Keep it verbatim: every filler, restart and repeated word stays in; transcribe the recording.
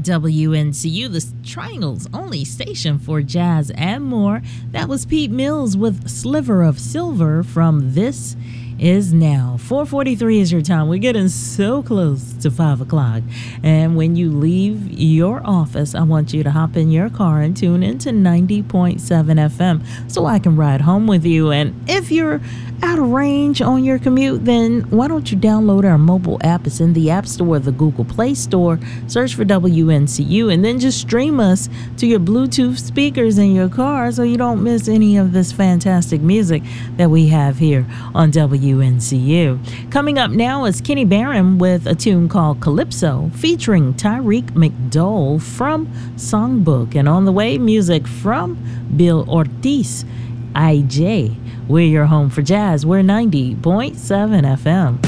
W N C U, the Triangle's only station for jazz and more. That was Pete Mills with Sliver of Silver from This Is Now. four forty-three is your time. We're getting so close to five o'clock. And when you leave your office, I want you to hop in your car and tune into ninety point seven F M so I can ride home with you. And if you're out of range on your commute, then why don't you download our mobile app? It's in the App Store or the Google Play Store. Search for W N C U and then just stream us to your Bluetooth speakers in your car so you don't miss any of this fantastic music that we have here on W N C U. Coming up now is Kenny Barron with a tune called Calypso featuring Tyreek McDowell from Songbook. And on the way, music from Bill Ortiz, I J. We're your home for jazz. We're ninety point seven F M.